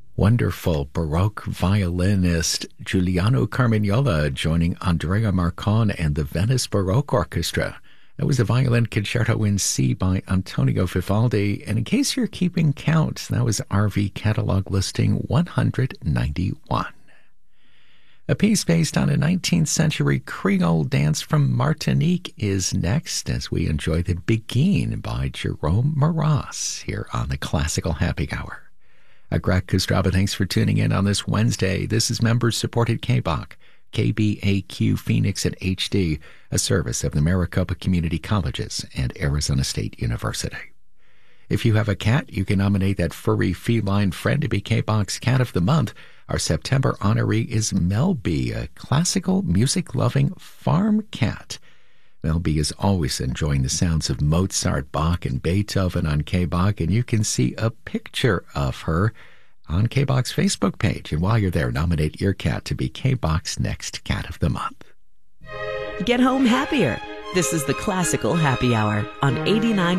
Wonderful Baroque violinist Giuliano Carmignola joining Andrea Marcon and the Venice Baroque Orchestra. That was a violin concerto in C by Antonio Vivaldi. And in case you're keeping count, that was RV catalog listing 191. A piece based on a 19th century Creole dance from Martinique is next as we enjoy The Beguine by Jerome Maras here on the Classical Happy Hour. Greg Kostraba, thanks for tuning in on this Wednesday. This is members-supported KBAQ, KBAQ Phoenix and HD, a service of the Maricopa Community Colleges and Arizona State University. If you have a cat, you can nominate that furry feline friend to be KBAQ's Cat of the Month. Our September honoree is Melby, a classical music-loving farm cat. Melby is always enjoying the sounds of Mozart, Bach, and Beethoven on KBAQ, and you can see a picture of her on KBAQ's Facebook page. And while you're there, nominate your cat to be KBAQ's next Cat of the Month. Get home happier. This is the Classical Happy Hour on 89.